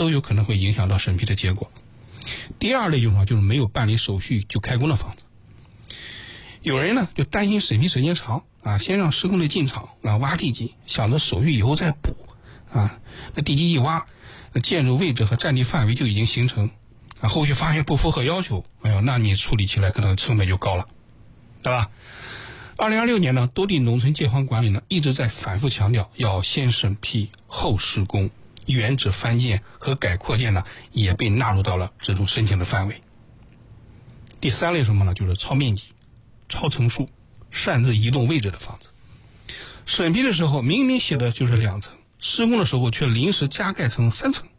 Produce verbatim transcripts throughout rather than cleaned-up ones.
都有可能会影响到审批的结果。第二类就是什么？就是没有办理手续就开工的房子。有人呢就担心审批时间长啊，先让施工队进场啊挖地基，想着手续以后再补啊。那地基一挖，那建筑位置和占地范围就已经形成啊，后续发现不符合要求，哎呦，那你处理起来可能成本就高了，对吧？二零二六年呢，多地农村建房管理呢一直在反复强调要先审批后施工，原址翻建和改扩建呢也被纳入到了这种申请的范围。第三类什么呢？就是超面积、超层数、擅自移动位置的房子。审批的时候明明写的就是两层，施工的时候却临时加盖成三层。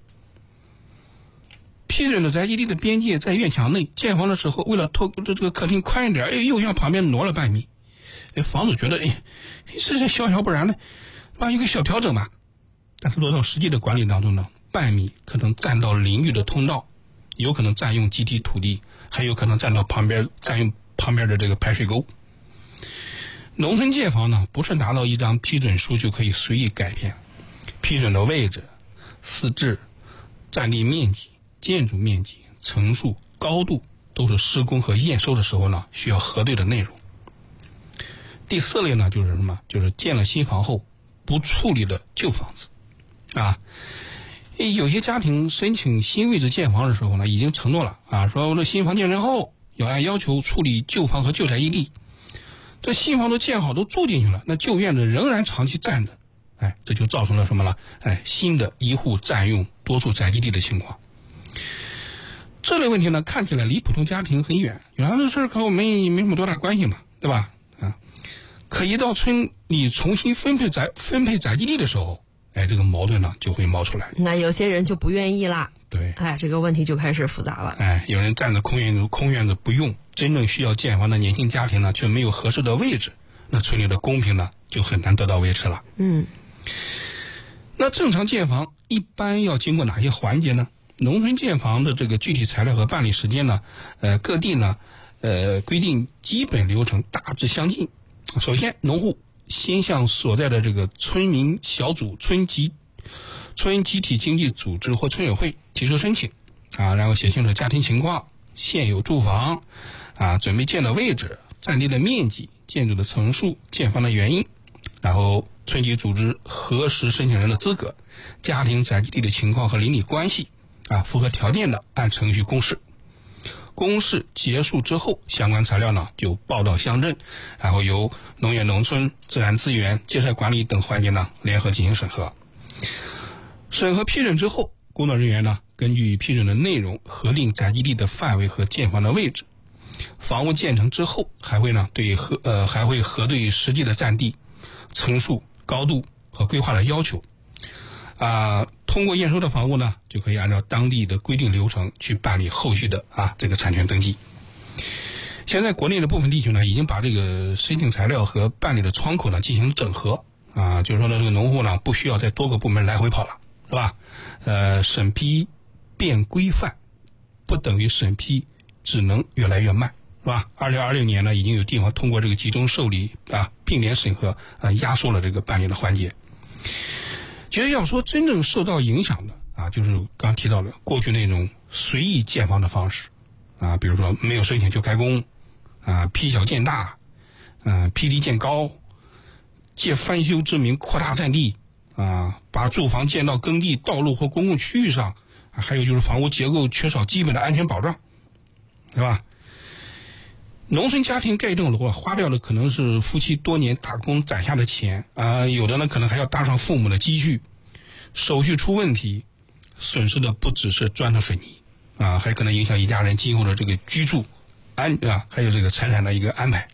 批准的宅基地的边界在院墙内，建房的时候为了拖这这个客厅宽一点，哎，又向旁边挪了半米。哎，房主觉得哎，这这小小不然呢，把一个小调整吧。但是落到实际的管理当中呢，半米可能占到淋浴的通道，有可能占用集体土地，还有可能占到旁边占用旁边的这个排水沟。农村建房呢，不是拿到一张批准书就可以随意改变，批准的位置、资质、占地面积、建筑面积、层数、高度都是施工和验收的时候呢需要核对的内容。第四类呢就是什么？就是建了新房后不处理的旧房子啊。有些家庭申请新位置建房的时候呢，已经承诺了啊，说我的新房建成后要按要求处理旧房和旧宅基地。这新房都建好都住进去了，那旧院子仍然长期占着，哎，这就造成了什么了？哎，新的一户占用多处宅基地的情况。这类问题呢，看起来离普通家庭很远，原来这事儿和我们没什么多大关系嘛，对吧？啊，可一到村里重新分配宅分配宅基地的时候，哎，这个矛盾呢就会冒出来。 那有些人就不愿意啦。 对， 哎，这个问题就开始复杂了。 哎，有人占着空院子空院子不用，真正需要建房的年轻家庭呢，却没有合适的位置，那村里的公平呢就很难得到维持了。 嗯， 那正常建房一般要经过哪些环节呢？农村建房的这个具体材料和办理时间呢，呃，各地呢，呃，规定基本流程大致相近。首先，农户先向所在的这个村民小组、村集、村集体经济组织或村委会提出申请，啊，然后写清楚家庭情况、现有住房，啊，准备建的位置、占地的面积、建筑的层数、建房的原因，然后村级组织核实申请人的资格、家庭宅基地的情况和邻里关系，啊，符合条件的按程序公示。公示结束之后，相关材料呢就报到乡镇，然后由农业农村、自然资源、建设管理等环节呢联合进行审核。审核批准之后，工作人员呢根据批准的内容核定宅基地的范围和建房的位置。房屋建成之后，还会呢对核呃还会核对实际的占地、层数、高度和规划的要求。啊，通过验收的房屋呢，就可以按照当地的规定流程去办理后续的啊这个产权登记。现在国内的部分地区呢，已经把这个申请材料和办理的窗口呢进行整合啊，就是说呢，这个农户呢不需要在多个部门来回跑了，是吧？呃，审批变规范，不等于审批只能越来越慢，是吧？二零二六年呢，已经有地方通过这个集中受理啊，并联审核啊，压缩了这个办理的环节。其实要说真正受到影响的啊，就是刚提到的过去那种随意建房的方式啊，比如说没有申请就开工啊，批小建大，嗯、啊，批低建高，借翻修之名扩大占地啊，把住房建到耕地、道路或公共区域上，啊，还有就是房屋结构缺少基本的安全保障，是吧？农村家庭盖一栋楼啊，花掉的可能是夫妻多年打工攒下的钱啊，有的呢可能还要搭上父母的积蓄，手续出问题，损失的不只是砖头水泥啊，还可能影响一家人今后的这个居住安啊，还有这个财产的一个安排。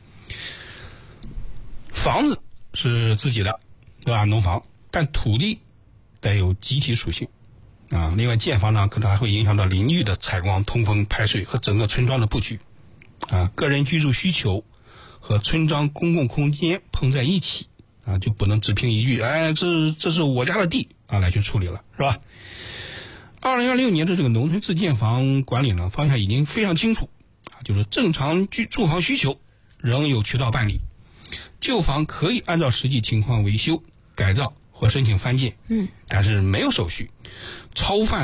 房子是自己的，对吧？农房，但土地带有集体属性啊。另外，建房呢可能还会影响到邻居的采光、通风、排水和整个村庄的布局。啊，个人居住需求和村庄公共空间碰在一起啊，就不能只凭一句哎，这这是我家的地啊来去处理了，是吧？二零二六年的这个农村自建房管理呢，方向已经非常清楚啊，就是正常居住房需求仍有渠道办理，旧房可以按照实际情况维修、改造或申请翻建， 嗯， 但是没有手续，超范